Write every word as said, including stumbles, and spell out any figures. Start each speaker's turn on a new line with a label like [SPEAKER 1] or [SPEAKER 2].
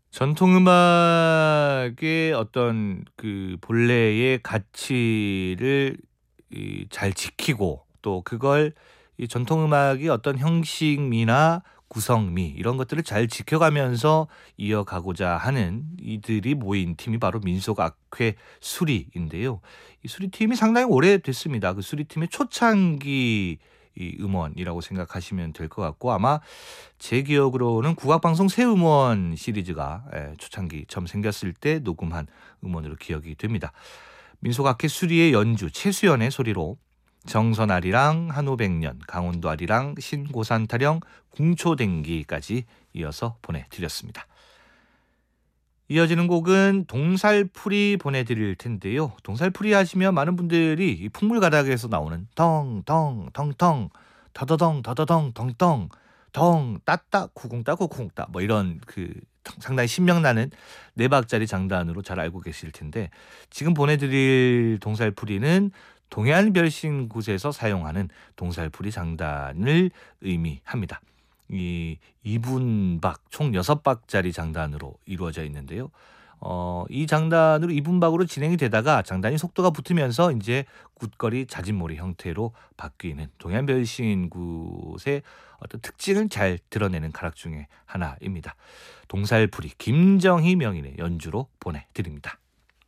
[SPEAKER 1] 전통 음악의 어떤 그 본래의 가치를 이 잘 지키고 또 그걸 이 전통 음악의 어떤 형식미나 구성미 이런 것들을 잘 지켜가면서 이어가고자 하는 이들이 모인 팀이 바로 민속악회 수리인데요. 이 수리팀이 상당히 오래됐습니다. 그 수리팀의 초창기 이 음원이라고 생각하시면 될 것 같고 아마 제 기억으로는 국악방송 새 음원 시리즈가 예 초창기 처음 생겼을 때 녹음한 음원으로 기억이 됩니다. 민속악회 수리의 연주 최수연의 소리로 정선아리랑 한오백년, 강원도 아리랑, 신고산 타령, 궁초댕기까지 이어서 보내드렸습니다. 이어지는 곡은 동살풀이 보내드릴 텐데요. 동살풀이 하시면 많은 분들이 이 풍물가닥에서 나오는 덩덩 덩덩 더더덩 더더덩 덩덩 덩 따따 구궁따 구궁따 뭐 이런 그 상당히 신명나는 네 박자리 장단으로 잘 알고 계실 텐데 지금 보내드릴 동살풀이는 동해안별신굿에서 사용하는 동살풀이 장단을 의미합니다. 이 이 분박 총 여섯 박자리 장단으로 이루어져 있는데요. 어 이 장단으로 이 분박으로 진행이 되다가 장단이 속도가 붙으면서 인제 굿거리 자진몰이 형태로 바뀌는 동해안별신굿의 어떤 특징을 잘 드러내는 가락 중에 하나입니다. 동살풀이 김정희 명인의 연주로 보내드립니다.